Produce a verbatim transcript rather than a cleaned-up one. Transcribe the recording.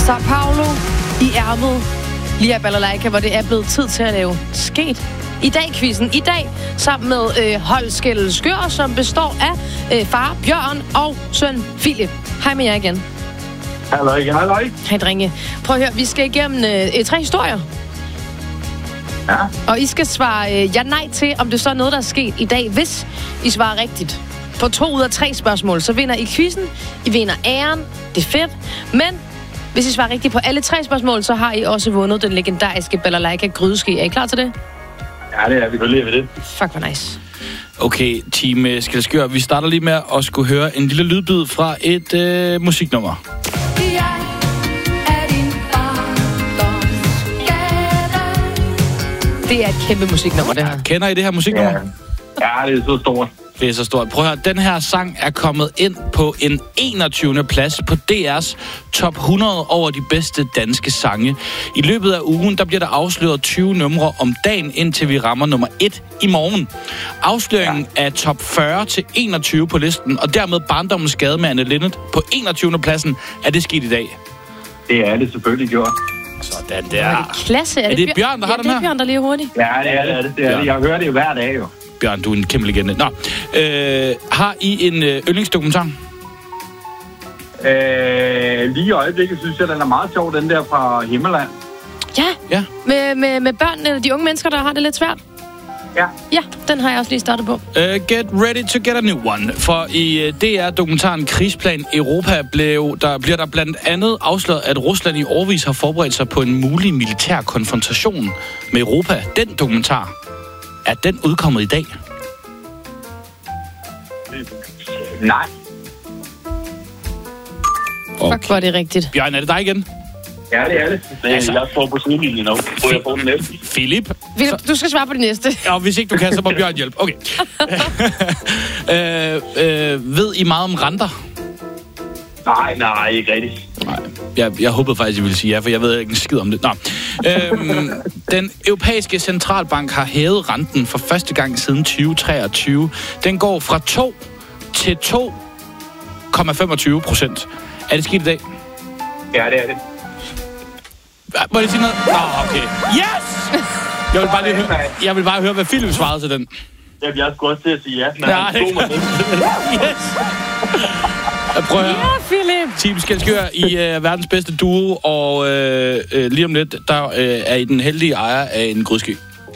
Sao Paulo i ærmet. Lige af Balalaika, hvor det er blevet tid til at lave sket. I dag quizzen. I dag sammen med øh, Holskæld Skør, som består af øh, far Bjørn og søn Philip. Hej med jer igen. Halløj, halløj. Hej drenge. Prøv at høre, vi skal igennem øh, tre historier. Ja. Og I skal svare øh, ja nej til, om det så er noget, der er sket i dag. Hvis I svarer rigtigt på to ud af tre spørgsmål, så vinder I quizzen. I vinder æren. Det er fedt. Men hvis I svarer rigtigt på alle tre spørgsmål, så har I også vundet den legendariske Balalaika grydeske. Er I klar til det? Ja, det er vi selvfølgelig ved det. Fuck, hvor nice. Okay, team Skæld Skør, vi starter lige med at skulle høre en lille lydbid fra et øh, musiknummer. Det er et kæmpe musiknummer, det her. Kender I det her musiknummer? Ja, ja det er så stort. Det er så stort. Prøv at høre, den her sang er kommet ind på en enogtyvende plads på D R's top hundrede over de bedste danske sange. I løbet af ugen, der bliver der afsløret tyve numre om dagen, indtil vi rammer nummer et i morgen. Afsløringen ja. af top fyrre til enogtyve på listen, og dermed barndommens skade med Anne Linnet på enogtyvende pladsen, er det sket i dag. Det er det selvfølgelig gjort. Sådan der. Er det klasse? Er, er det Bjørn, der ja, har den her? det er Bjørn, der lige hurtigt. Ja, det er det. det, er det. Jeg hører det jo hver dag, jo. Bjørn, du er en kæmpe legende. Nå, øh, har I en øh, yndlingsdokumentar? Øh, lige i øjeblikket synes jeg, den er meget sjov, den der fra Himmerland. Ja, ja. Med, med, med børn, eller de unge mennesker, der har det lidt svært. Ja. Ja, den har jeg også lige startet på. Uh, get ready to get a new one. For i uh, D R-dokumentaren Krigsplan Europa blev der, bliver der blandt andet afsløret, at Rusland i årevis har forberedt sig på en mulig militær konfrontation med Europa. Den dokumentar, er den udkommet i dag? Nej. Okay. Fuck, hvor er det rigtigt. Bjørn, er det dig igen? Ja, det er det. Altså, jeg står på sidelinjen nu. Prøv at få den næste. Philip? Philip, du skal svare på det næste. Ja, hvis ikke du kan, så må Bjørn hjælpe. Okay. øh, øh, ved I meget om renter? Nej, nej, ikke rigtigt. Nej, jeg, jeg håbede faktisk, I ville sige ja, for jeg ved ikke en skid om det. Nå. Øhm, den europæiske centralbank har hævet renten for første gang siden tyve treogtyve. Den går fra to til to komma femogtyve procent. Er det sket i dag? Ja, det er det. Må jeg sige noget? Nå, okay. Yes! Jeg vil bare, lige høre, jeg vil bare høre, hvad Philip svarede til den. Jamen, jeg skulle også til at sige ja. Men Nej, det kan... Yes! Prøv at høre. Ja, Philip! Team Skæld Skør, I er uh, verdens bedste duo, og uh, uh, lige om lidt, der uh, er I den heldige ejer af en grydeske.